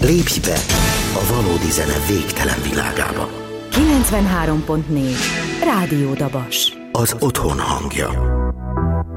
Lépj be a valódi zene végtelen világába. 93.4 Rádió Dabas. Az otthon hangja.